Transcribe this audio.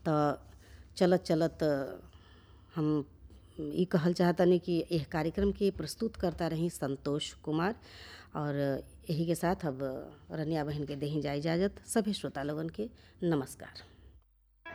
तो चलत चलत हम ई कहल चाहतनी कि यह कार्यक्रम के प्रस्तुत करता रही संतोष कुमार। और यही के साथ अब रनिया बहन के देही जा इजाज़त। सभी श्रोता लोगन के नमस्कार।